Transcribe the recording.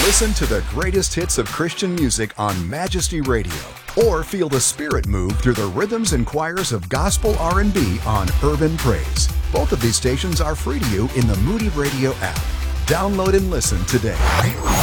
Listen to the greatest hits of Christian music on Majesty Radio, or feel the Spirit move through the rhythms and choirs of gospel R&B on Urban Praise. Both of these stations are free to you in the Moody Radio app. Download and listen today.